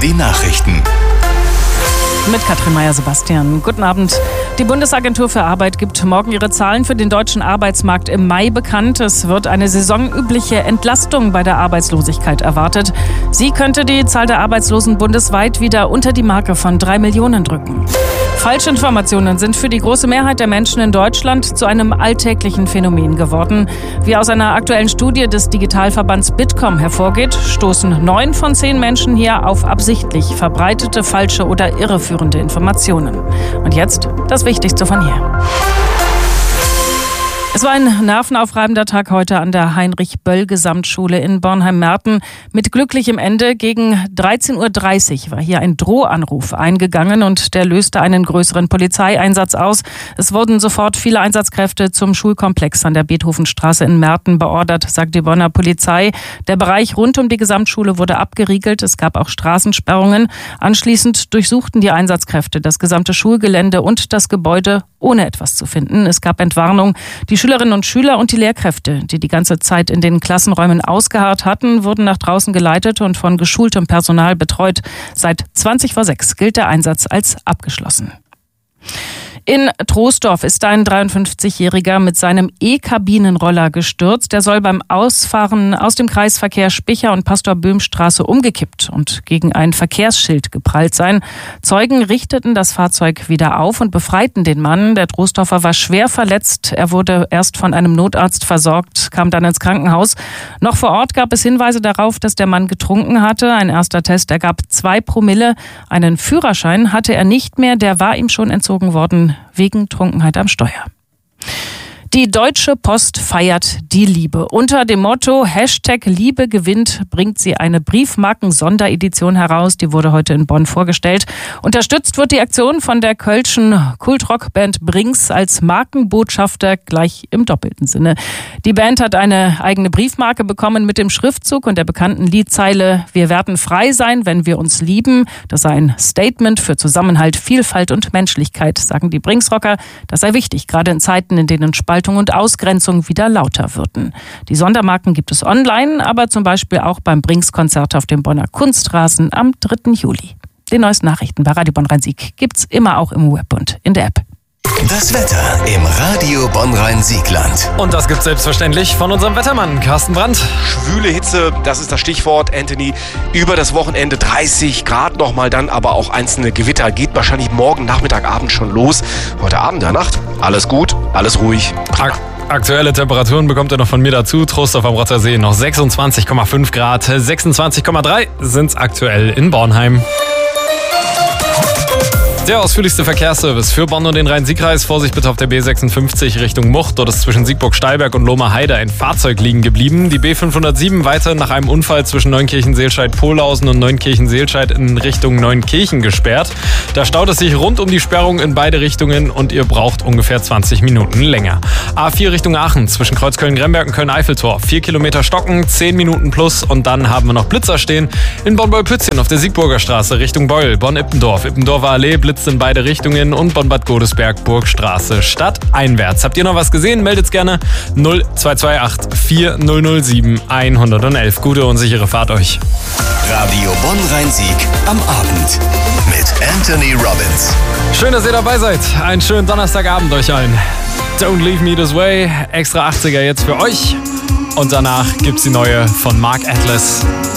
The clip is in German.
Die Nachrichten. Mit Katrin Meyer-Sebastian. Guten Abend. Die Bundesagentur für Arbeit gibt morgen ihre Zahlen für den deutschen Arbeitsmarkt im Mai bekannt. Es wird eine saisonübliche Entlastung bei der Arbeitslosigkeit erwartet. Sie könnte die Zahl der Arbeitslosen bundesweit wieder unter die Marke von 3 Millionen drücken. Falschinformationen sind für die große Mehrheit der Menschen in Deutschland zu einem alltäglichen Phänomen geworden. Wie aus einer aktuellen Studie des Digitalverbands Bitkom hervorgeht, stoßen 9 von 10 Menschen hier auf absichtlich verbreitete, falsche oder irreführende Informationen. Und jetzt das Wichtigste von hier. Es war ein nervenaufreibender Tag heute an der Heinrich-Böll-Gesamtschule in Bornheim-Merten. Mit glücklichem Ende gegen 13:30 Uhr war hier ein Drohanruf eingegangen und der löste einen größeren Polizeieinsatz aus. Es wurden sofort viele Einsatzkräfte zum Schulkomplex an der Beethovenstraße in Merten beordert, sagt die Bonner Polizei. Der Bereich rund um die Gesamtschule wurde abgeriegelt. Es gab auch Straßensperrungen. Anschließend durchsuchten die Einsatzkräfte das gesamte Schulgelände und das Gebäude, ohne etwas zu finden. Es gab Entwarnung. Die Schülerinnen und Schüler und die Lehrkräfte, die die ganze Zeit in den Klassenräumen ausgeharrt hatten, wurden nach draußen geleitet und von geschultem Personal betreut. Seit 20:06 gilt der Einsatz als abgeschlossen. In Troisdorf ist ein 53-Jähriger mit seinem E-Kabinenroller gestürzt. Der soll beim Ausfahren aus dem Kreisverkehr Spicher- und Pastor-Böhm-Straße umgekippt und gegen ein Verkehrsschild geprallt sein. Zeugen richteten das Fahrzeug wieder auf und befreiten den Mann. Der Troisdorfer war schwer verletzt. Er wurde erst von einem Notarzt versorgt, kam dann ins Krankenhaus. Noch vor Ort gab es Hinweise darauf, dass der Mann getrunken hatte. Ein erster Test ergab 2 Promille. Einen Führerschein hatte er nicht mehr. Der war ihm schon entzogen worden wegen Trunkenheit am Steuer. Die Deutsche Post feiert die Liebe. Unter dem Motto #Liebe gewinnt bringt sie eine Briefmarken-Sonderedition heraus. Die wurde heute in Bonn vorgestellt. Unterstützt wird die Aktion von der kölschen Kultrock-Band Brings als Markenbotschafter gleich im doppelten Sinne. Die Band hat eine eigene Briefmarke bekommen mit dem Schriftzug und der bekannten Liedzeile „Wir werden frei sein, wenn wir uns lieben". Das sei ein Statement für Zusammenhalt, Vielfalt und Menschlichkeit, sagen die Brings-Rocker. Das sei wichtig, gerade in Zeiten, in denen Spaltung und Ausgrenzung wieder lauter würden. Die Sondermarken gibt es online, aber zum Beispiel auch beim Brings-Konzert auf dem Bonner Kunstrasen am 3. Juli. Die neuesten Nachrichten bei Radio Bonn-Rhein-Sieg gibt's immer auch im Web und in der App. Das Wetter im Radio Bonn-Rhein-Siegland. Und das gibt's selbstverständlich von unserem Wettermann Carsten Brandt. Schwüle Hitze, das ist das Stichwort, Anthony. Über das Wochenende 30 Grad nochmal, dann aber auch einzelne Gewitter. Geht wahrscheinlich morgen Nachmittag, Abend schon los. Heute Abend, der Nacht, alles gut, alles ruhig. Aktuelle Temperaturen bekommt ihr noch von mir dazu. Trostorf am Rottersee noch 26,5 Grad. 26,3 sind's aktuell in Bornheim. Der ausführlichste Verkehrsservice für Bonn und den Rhein-Sieg-Kreis. Vorsicht bitte auf der B56 Richtung Mucht. Dort ist zwischen Siegburg-Steilberg und Lohmer-Heide ein Fahrzeug liegen geblieben. Die B507 weiter nach einem Unfall zwischen Neunkirchen-Seelscheid-Pohlhausen und Neunkirchen-Seelscheid in Richtung Neunkirchen gesperrt. Da staut es sich rund um die Sperrung in beide Richtungen und ihr braucht ungefähr 20 Minuten länger. A4 Richtung Aachen zwischen Kreuzköln-Gremberg und Köln-Eiffeltor. 4 Kilometer stocken, 10 Minuten plus und dann haben wir noch Blitzer stehen in Bonn-Beul-Pützchen auf der Siegburger Straße Richtung Beul. Bonn-Ippendorf, Ippendorfer Allee, blitzt in beide Richtungen und Bonn-Bad Godesberg, Burgstraße, stadteinwärts. Habt ihr noch was gesehen? Meldet's gerne 0228 4007 111. Gute und sichere Fahrt euch. Radio Bonn-Rhein-Sieg am Abend mit Anthony Robbins. Schön, dass ihr dabei seid. Einen schönen Donnerstagabend euch allen. Don't Leave Me This Way. Extra 80er jetzt für euch. Und danach gibt's die neue von Mark Atlas.